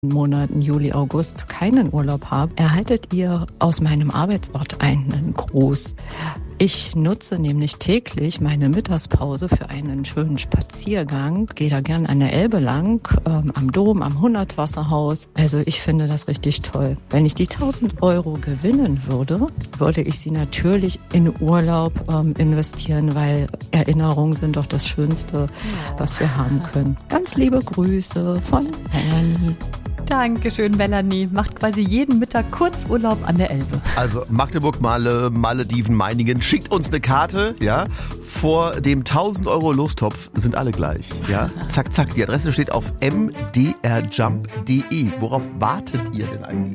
Monaten Juli, August keinen Urlaub habe, erhaltet ihr aus meinem Arbeitsort einen Gruß. Ich nutze nämlich täglich meine Mittagspause für einen schönen Spaziergang. Gehe da gern an der Elbe lang, am Dom, am Hundertwasserhaus. Also ich finde das richtig toll. Wenn ich die 1.000 Euro gewinnen würde, würde ich sie natürlich in Urlaub investieren, weil Erinnerungen sind doch das Schönste, was wir haben können. Ganz liebe Grüße von Melanie. Dankeschön, Melanie. Macht quasi jeden Mittag Kurzurlaub an der Elbe. Also Magdeburg, Malediven, Meiningen. Schickt uns eine Karte, ja. Vor dem 1.000 Euro Lostopf sind alle gleich, ja. Zack, zack. Die Adresse steht auf mdrjump.de. Worauf wartet ihr denn eigentlich?